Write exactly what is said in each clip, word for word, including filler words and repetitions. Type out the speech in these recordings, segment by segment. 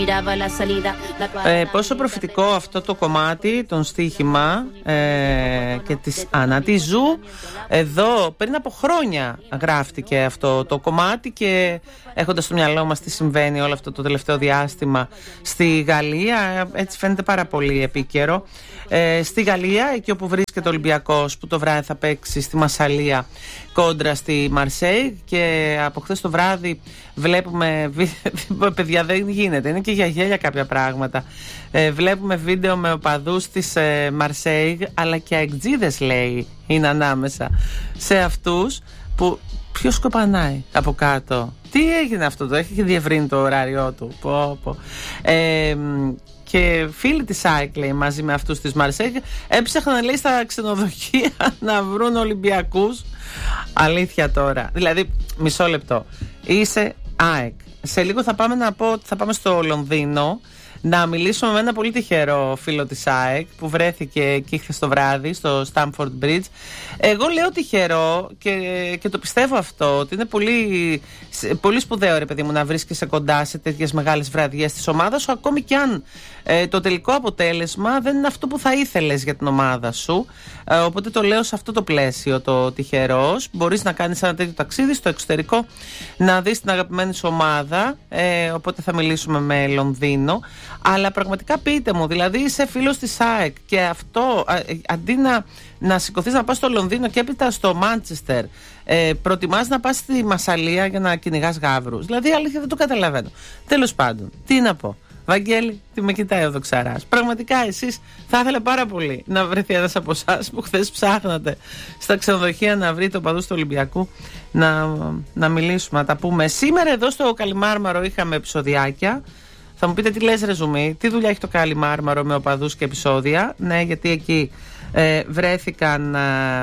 Ε, πόσο προφητικό αυτό το κομμάτι, τον στοίχημα ε, και της Άννα τη Ζου. Εδώ πριν από χρόνια γράφτηκε αυτό το κομμάτι και έχοντας στο μυαλό μας τι συμβαίνει όλο αυτό το τελευταίο διάστημα στη Γαλλία, έτσι φαίνεται πάρα πολύ επίκαιρο. Ε, στη Γαλλία, εκεί όπου βρίσκεται ο Ολυμπιακός, που το βράδυ θα παίξει στη Μασσαλία κόντρα στη Μαρσέη, και από χθες το βράδυ βλέπουμε παιδιά, δεν γίνεται, είναι και για γέλια κάποια πράγματα. ε, βλέπουμε βίντεο με οπαδούς της ε, Μαρσέη, αλλά και αεκτζίδες, λέει, είναι ανάμεσα σε αυτούς που ποιος σκοπανάει από κάτω. Τι έγινε αυτό, το έχει διευρύνει το ωράριό του, πω, πω. Ε, και φίλοι της ΑΕΚ, λέει, μαζί με αυτούς της Μαρσέη έψαχναν, λέει, στα ξενοδοχεία να βρουν Ολυμπιακούς. Αλήθεια τώρα. Δηλαδή, μισό λεπτό. Είσαι ΑΕΚ. Σε λίγο θα πάμε να πω, θα πάμε στο Λονδίνο να μιλήσουμε με ένα πολύ τυχερό φίλο της ΑΕΚ που βρέθηκε εκεί χθες το βράδυ στο Stamford Bridge. Εγώ λέω τυχερό και, και το πιστεύω αυτό, ότι είναι πολύ, πολύ σπουδαίο, ρε παιδί μου, να βρίσκεσαι κοντά σε τέτοιες μεγάλες βραδιές της ομάδας σου, ακόμη κι αν ε, το τελικό αποτέλεσμα δεν είναι αυτό που θα ήθελες για την ομάδα σου. Ε, οπότε το λέω σε αυτό το πλαίσιο, το τυχερός. Μπορείς να κάνεις ένα τέτοιο ταξίδι στο εξωτερικό, να δεις την αγαπημένη σου ομάδα. Ε, οπότε θα μιλήσουμε με Λονδίνο. Αλλά πραγματικά πείτε μου, δηλαδή είσαι φίλος της ΑΕΚ και αυτό, α, αντί να, να σηκωθείς να πας στο Λονδίνο και έπειτα στο Μάντσεστερ, ε, προτιμάς να πας στη Μασσαλία για να κυνηγάς γάβρους. Δηλαδή, αλήθεια, δεν το καταλαβαίνω. Τέλος πάντων, τι να πω. Βαγγέλη, τι με κοιτάει ο Δοξαράς. Πραγματικά εσείς θα ήθελα πάρα πολύ να βρεθεί ένας από εσάς που χθες ψάχνατε στα ξενοδοχεία να βρείτε οπαδούς του Ολυμπιακού, να, να μιλήσουμε, να τα πούμε. Σήμερα εδώ στο Καλιμάρμαρο είχαμε επεισοδιάκια. Θα μου πείτε, τι λες, ρε Ζουμί, τι δουλειά έχει το Καλιμάρμαρο με οπαδούς και επεισόδια? Ναι, γιατί εκεί ε, βρέθηκαν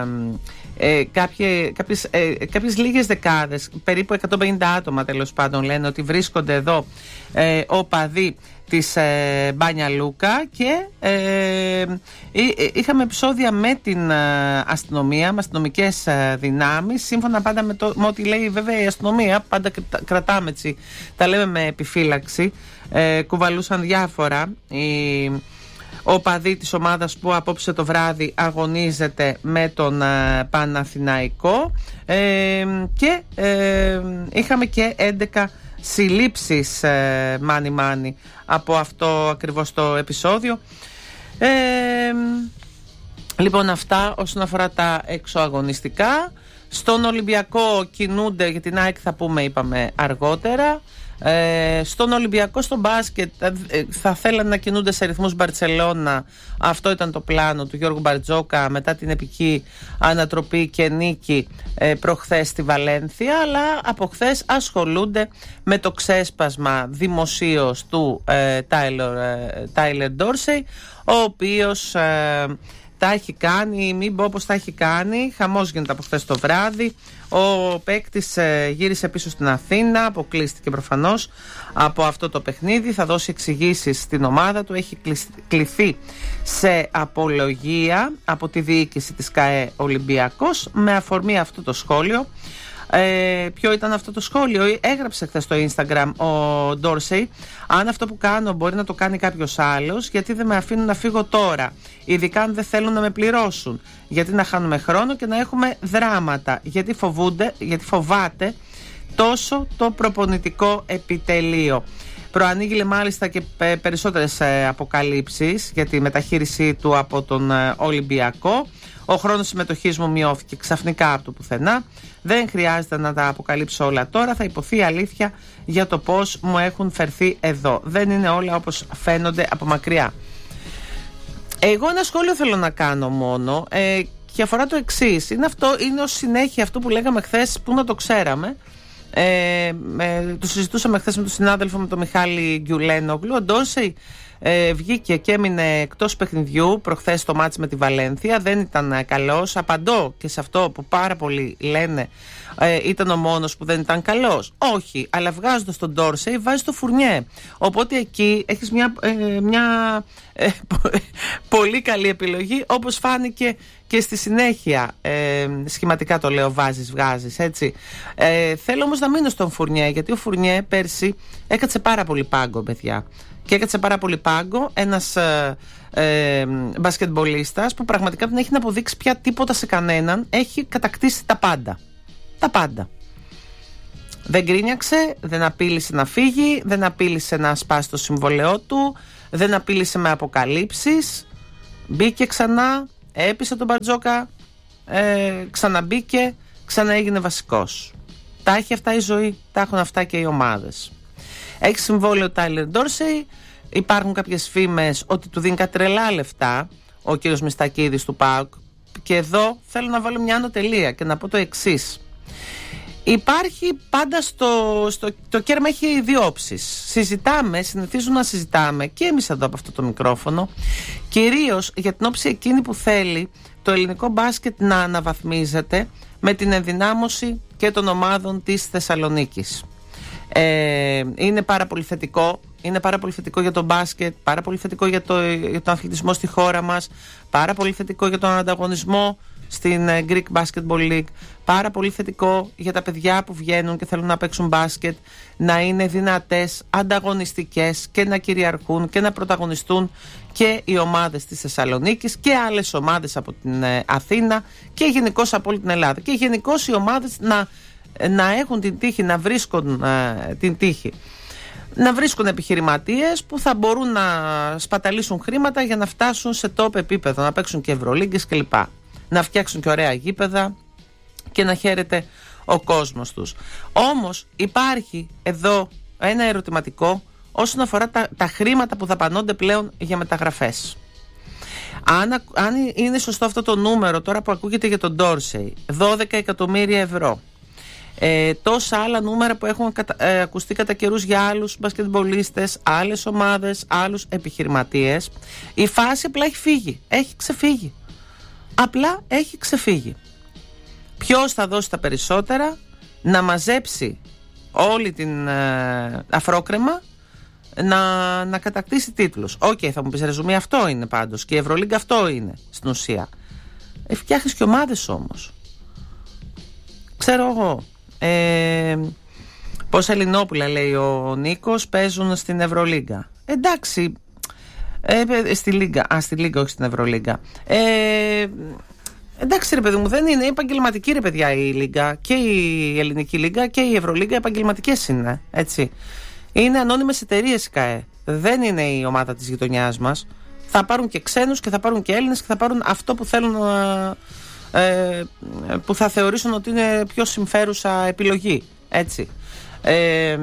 ε, ε, κάποιες, κάποιες, ε, κάποιες λίγες δεκάδες, περίπου εκατόν πενήντα άτομα τέλος πάντων, λένε ότι βρίσκονται εδώ ε, οπαδοί της ε, Μπάνια Λούκα, και ε, ε, είχαμε επεισόδια με την ε, αστυνομία, με αστυνομικές ε, δυνάμεις, σύμφωνα πάντα με, το, με ό,τι λέει βέβαια η αστυνομία. Πάντα κρατάμε, έτσι, τα λέμε με επιφύλαξη. Ε, κουβαλούσαν διάφορα οι οπαδοί της ομάδας που απόψε το βράδυ αγωνίζεται με τον ε, Παναθηναϊκό, ε, και ε, είχαμε και έντεκα συλλήψεις ε, μάνι μάνι από αυτό ακριβώς το επεισόδιο. ε, Λοιπόν, αυτά όσον αφορά τα εξωαγωνιστικά. Στον Ολυμπιακό κινούνται, για την ΑΕΚ θα πούμε, είπαμε αργότερα. Ε, στον Ολυμπιακό, στο μπάσκετ, ε, θα θέλανε να κινούνται σε ρυθμούς Μπαρτσελώνα. Αυτό ήταν το πλάνο του Γιώργου Μπαρτζόκα μετά την επική ανατροπή και νίκη ε, προχθές στη Βαλένθια. Αλλά από χθες ασχολούνται με το ξέσπασμα δημοσίως του ε, Τάιλερ Ντόρσεϊ, ο οποίος ε, τα έχει κάνει, μην πω πως τα έχει κάνει. Χαμός γίνεται από χθες το βράδυ. Ο παίκτης ε, γύρισε πίσω στην Αθήνα, αποκλείστηκε προφανώς από αυτό το παιχνίδι. Θα δώσει εξηγήσεις στην ομάδα του. Έχει κληθεί σε απολογία από τη διοίκηση της ΚΑΕ Ολυμπιακός με αφορμή αυτό το σχόλιο. Ε, ποιο ήταν αυτό το σχόλιο? Έγραψε χθες στο Instagram ο Ντόρσεϊ: αν αυτό που κάνω μπορεί να το κάνει κάποιος άλλος, γιατί δεν με αφήνουν να φύγω τώρα, ειδικά αν δεν θέλουν να με πληρώσουν? Γιατί να χάνουμε χρόνο και να έχουμε δράματα? Γιατί φοβούνται, γιατί φοβάται τόσο το προπονητικό επιτελείο? Προανήγγειλε μάλιστα και περισσότερες αποκαλύψεις για τη μεταχείρισή του από τον Ολυμπιακό. Ο χρόνος συμμετοχής μου μειώθηκε ξαφνικά από το πουθενά. Δεν χρειάζεται να τα αποκαλύψω όλα τώρα. Θα υποθεί αλήθεια για το πώς μου έχουν φερθεί εδώ. Δεν είναι όλα όπως φαίνονται από μακριά. Εγώ ένα σχόλιο θέλω να κάνω μόνο, ε, και αφορά το εξής. Είναι, αυτό, είναι ως συνέχεια αυτό που λέγαμε χθες, που να το ξέραμε. Ε, ε, το συζητούσαμε χθες με τον συνάδελφο, με τον Μιχάλη Γκιουλένογλου. Ο Ντόρσεϊ ε, βγήκε και έμεινε εκτός παιχνιδιού προχθές το μάτς με τη Βαλένθια. Δεν ήταν καλός. Απαντώ και σε αυτό που πάρα πολλοί λένε ε, ήταν ο μόνος που δεν ήταν καλός. Όχι, αλλά βγάζοντας τον Ντόρσεϊ βάζει το Φουρνιέ. Οπότε εκεί έχεις μια, ε, μια ε, πολύ καλή επιλογή, όπως φάνηκε και στη συνέχεια, ε, σχηματικά το λέω, βάζεις, βγάζεις, έτσι. Ε, θέλω όμως να μείνω στον Φουρνιέ, γιατί ο Φουρνιέ πέρσι έκατσε πάρα πολύ πάγκο, παιδιά. Και έκατσε πάρα πολύ πάγκο ένας ε, ε, μπασκετμπολίστας που πραγματικά δεν έχει να αποδείξει πια τίποτα σε κανέναν. Έχει κατακτήσει τα πάντα. Τα πάντα. Δεν γκρίνιαξε, δεν απείλησε να φύγει, δεν απείλησε να σπάσει το συμβολαιό του, δεν απείλησε με αποκαλύψεις. Μπήκε ξανά, έπεισε τον Μπαρτζόκα, ε, ξαναμπήκε, ξανά έγινε βασικός. Τα έχει αυτά η ζωή, τα έχουν αυτά και οι ομάδες. Έχει συμβόλαιο ο Τάιλερ Ντόρσεϊ. Υπάρχουν κάποιες φήμες ότι του δίνει κατρελά λεφτά ο κύριος Μιστακίδης του ΠΑΟΚ. Και εδώ θέλω να βάλω μια άνω τελεία και να πω το εξής. Υπάρχει πάντα στο, στο το κέρμα έχει δύο όψεις. Συζητάμε, συνηθίζουμε να συζητάμε και εμείς εδώ από αυτό το μικρόφωνο, κυρίως για την όψη εκείνη που θέλει το ελληνικό μπάσκετ να αναβαθμίζεται με την ενδυνάμωση και των ομάδων της Θεσσαλονίκης. Ε, είναι πάρα πολύ θετικό. Είναι πάρα πολύ θετικό για το μπάσκετ, πάρα πολύ θετικό για, το, για τον αθλητισμό στη χώρα μας, πάρα πολύ θετικό για τον ανταγωνισμό στην Greek Basketball League, πάρα πολύ θετικό για τα παιδιά που βγαίνουν και θέλουν να παίξουν μπάσκετ, να είναι δυνατές, ανταγωνιστικές και να κυριαρχούν και να πρωταγωνιστούν και οι ομάδες της Θεσσαλονίκης και άλλες ομάδες από την Αθήνα και γενικώς από όλη την Ελλάδα και γενικώς οι ομάδες να, να έχουν την τύχη, να βρίσκουν ε, την τύχη να βρίσκουν επιχειρηματίες που θα μπορούν να σπαταλήσουν χρήματα για να φτάσουν σε top επίπεδο, να παίξουν και Ευρωλίγκες κλπ. Να φτιάξουν και ωραία γήπεδα και να χαίρεται ο κόσμος τους. Όμως υπάρχει εδώ ένα ερωτηματικό όσον αφορά τα, τα χρήματα που δαπανώνται πλέον για μεταγραφές. Αν, αν είναι σωστό αυτό το νούμερο τώρα που ακούγεται για τον Ντόρσεϊ, δώδεκα εκατομμύρια ευρώ, Ε, τόσα άλλα νούμερα που έχουν κατα, ε, ακουστεί κατά καιρούς για άλλους μπασκετμπολίστες, άλλες ομάδες, άλλους επιχειρηματίες, η φάση απλά έχει φύγει, έχει ξεφύγει. Απλά έχει ξεφύγει. Ποιος θα δώσει τα περισσότερα, να μαζέψει όλη την ε, αφρόκρεμα, να, να κατακτήσει τίτλους. Οκ, okay, θα μου πεις, ρεζουμί, αυτό είναι πάντως, και η Ευρωλίγκα αυτό είναι στην ουσία. Ε, φτιάχνεις και ομάδες όμως. Ξέρω εγώ. Ε, πόσα Ελληνόπουλα, λέει ο Νίκος, παίζουν στην Ευρωλίγκα. Εντάξει, ε, στη Λίγκα, α, στη Λίγκα, όχι στην Ευρωλίγκα. Ε, εντάξει, ρε παιδί μου, δεν είναι επαγγελματική, ρε παιδιά, η Λίγκα, και η Ελληνική Λίγκα και η Ευρωλίγκα επαγγελματικές είναι, έτσι. Είναι ανώνυμες εταιρείες η ΚΑΕ. Δεν είναι η ομάδα της γειτονιάς μας. Θα πάρουν και ξένους και θα πάρουν και Έλληνες και θα πάρουν αυτό που θέλουν, ε, που θα θεωρήσουν ότι είναι πιο συμφέρουσα επιλογή, έτσι. Ε,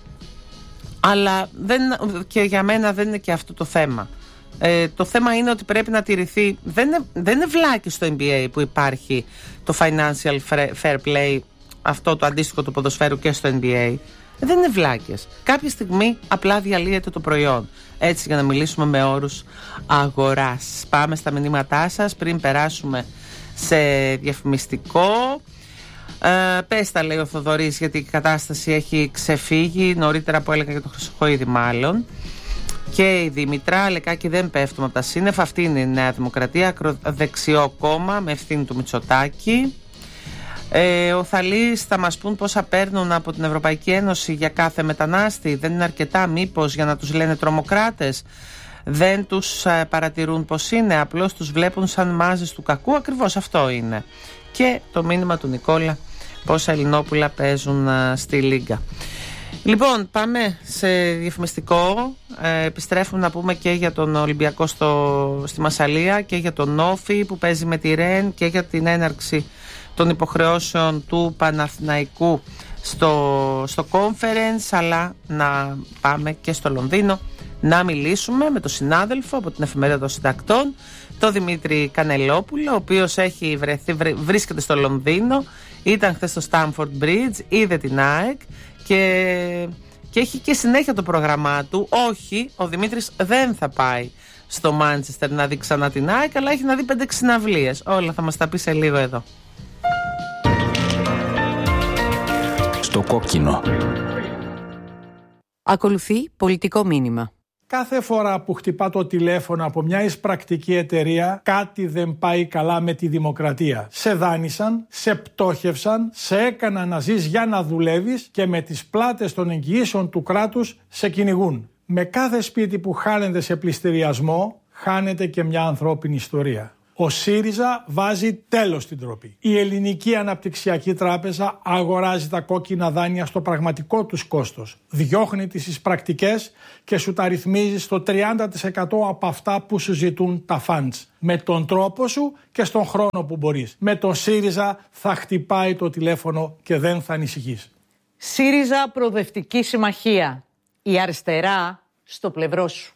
αλλά δεν, και για μένα δεν είναι και αυτό το θέμα. Ε, το θέμα είναι ότι πρέπει να τηρηθεί. Δεν είναι, δεν είναι βλάκι στο N B A που υπάρχει το financial fair play, αυτό το αντίστοιχο του ποδοσφαίρου, και στο N B A. Δεν είναι βλάκες. Κάποια στιγμή απλά διαλύεται το προϊόν. Έτσι, για να μιλήσουμε με όρους αγοράς. Πάμε στα μηνύματά σας πριν περάσουμε σε διαφημιστικό. Ε, πες τα, λέει ο Θοδωρής, γιατί η κατάσταση έχει ξεφύγει. Νωρίτερα που έλεγα για το Χρυσοχοΐδη μάλλον. Και η Δήμητρα, λεκάκι, δεν πέφτουμε από τα σύννεφα. Αυτή είναι η Νέα Δημοκρατία, ακροδεξιό κόμμα με ευθύνη του Μητσοτάκη. Ε, ο Θαλής, θα μας πούν πόσα παίρνουν από την Ευρωπαϊκή Ένωση για κάθε μετανάστη. Δεν είναι αρκετά μήπως για να τους λένε τρομοκράτες? Δεν τους ε, παρατηρούν πως είναι, απλώς τους βλέπουν σαν μάζες του κακού. Ακριβώς αυτό είναι. Και το μήνυμα του Νικόλα, πόσα Ελληνόπουλα παίζουν ε, στη Λίγκα. Λοιπόν, πάμε σε διαφημιστικό. ε, Επιστρέφουμε να πούμε και για τον Ολυμπιακό στο, στη Μασσαλία, και για τον Όφη που παίζει με τη Ρεν, και για την έναρξη των υποχρεώσεων του Παναθηναϊκού στο, στο conference. Αλλά να πάμε και στο Λονδίνο να μιλήσουμε με τον συνάδελφο από την Εφημερίδα των Συντακτών, τον Δημήτρη Κανελόπουλο, ο οποίος έχει βρεθεί, βρίσκεται στο Λονδίνο, ήταν χθες στο Stamford Bridge, είδε την ΑΕΚ και, και έχει και συνέχεια το πρόγραμμά του. Όχι, ο Δημήτρης δεν θα πάει στο Μάντσεστερ να δει ξανά την ΑΕΚ, αλλά έχει να δει πέντε συναυλίες. Όλα θα μας τα πει σε λίγο εδώ. Στο κόκκινο. Ακολουθεί πολιτικό μήνυμα. Κάθε φορά που χτυπά το τηλέφωνο από μια εισπρακτική εταιρεία, κάτι δεν πάει καλά με τη δημοκρατία. Σε δάνεισαν, σε πτώχευσαν, σε έκαναν να ζεις για να δουλεύεις και με τις πλάτες των εγγυήσεων του κράτους σε κυνηγούν. Με κάθε σπίτι που χάνεται σε πληστηριασμό, χάνεται και μια ανθρώπινη ιστορία. Ο ΣΥΡΙΖΑ βάζει τέλος στην ντροπή. Η Ελληνική Αναπτυξιακή Τράπεζα αγοράζει τα κόκκινα δάνεια στο πραγματικό τους κόστος. Διώχνει τις εισπρακτικές και σου τα ρυθμίζει στο τριάντα τοις εκατό από αυτά που σου ζητούν τα funds. Με τον τρόπο σου και στον χρόνο που μπορείς. Με τον ΣΥΡΙΖΑ θα χτυπάει το τηλέφωνο και δεν θα ανησυχείς. ΣΥΡΙΖΑ Προοδευτική Συμμαχία. Η αριστερά στο πλευρό σου.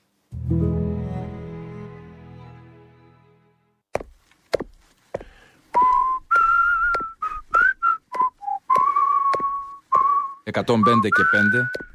εκατόν πέντε και πέντε